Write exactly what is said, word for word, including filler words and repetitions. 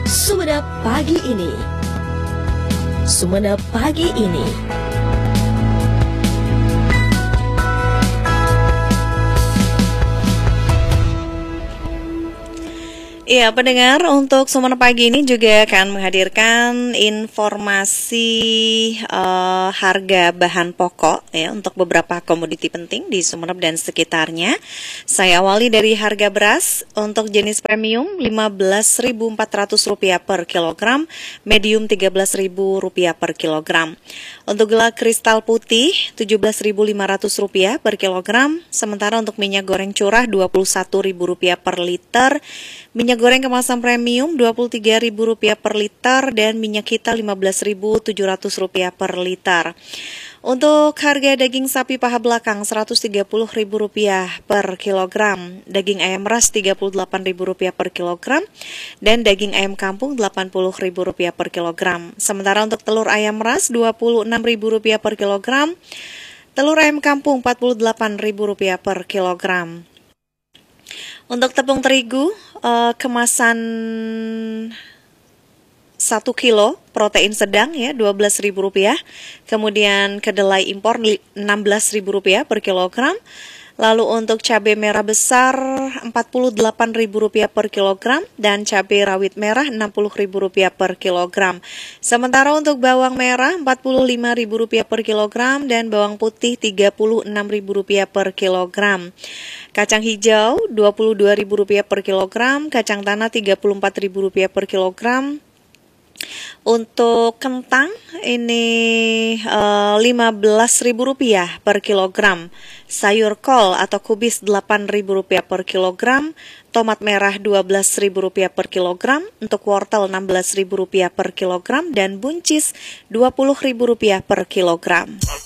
Sumenep pagi ini. Sumenep pagi ini. Iya, pendengar, untuk Sumenep pagi ini juga akan menghadirkan informasi uh, harga bahan pokok ya untuk beberapa komoditi penting di Sumenep dan sekitarnya. Saya awali dari harga beras untuk jenis premium lima belas ribu empat ratus rupiah per kilogram, medium tiga belas ribu rupiah per kilogram. Untuk gula kristal putih tujuh belas ribu lima ratus rupiah per kilogram, sementara untuk minyak goreng curah dua puluh satu ribu rupiah per liter. Minyak goreng kemasan premium dua puluh tiga ribu rupiah per liter dan minyak kita lima belas ribu tujuh ratus rupiah per liter. Untuk harga daging sapi paha belakang seratus tiga puluh ribu rupiah per kilogram, daging ayam ras tiga puluh delapan ribu rupiah per kilogram dan daging ayam kampung delapan puluh ribu rupiah per kilogram. Sementara untuk telur ayam ras dua puluh enam ribu rupiah per kilogram, telur ayam kampung empat puluh delapan ribu rupiah per kilogram. Untuk tepung terigu uh, kemasan satu kilo protein sedang ya dua belas ribu rupiah. Kemudian kedelai impor enam belas ribu rupiah per kilogram. Lalu untuk cabai merah besar empat puluh delapan ribu rupiah per kilogram dan cabai rawit merah enam puluh ribu rupiah per kilogram. Sementara untuk bawang merah empat puluh lima ribu rupiah per kilogram dan bawang putih tiga puluh enam ribu rupiah per kilogram. Kacang hijau dua puluh dua ribu rupiah per kilogram, kacang tanah tiga puluh empat ribu rupiah per kilogram. Untuk kentang ini uh, lima belas ribu rupiah per kilogram. Sayur kol atau kubis delapan ribu rupiah per kilogram. Tomat merah dua belas ribu rupiah per kilogram. Untuk wortel enam belas ribu rupiah per kilogram dan buncis dua puluh ribu rupiah per kilogram.